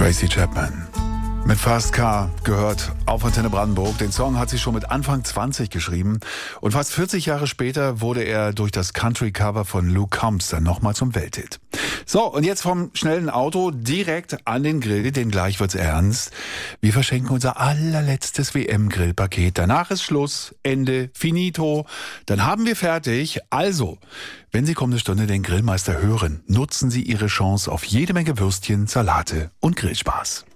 Tracy Chapman mit Fast Car gehört auf Antenne Brandenburg. Den Song hat sie schon mit Anfang 20 geschrieben und fast 40 Jahre später wurde er durch das Country-Cover von Luke Combs dann nochmal zum Welthit. So, und jetzt vom schnellen Auto direkt an den Grill, denn gleich wird's ernst. Wir verschenken unser allerletztes WM-Grillpaket. Danach ist Schluss, Ende, finito. Dann haben wir fertig. Also, wenn Sie kommende Stunde den Grillmeister hören, nutzen Sie Ihre Chance auf jede Menge Würstchen, Salate und Grillspaß.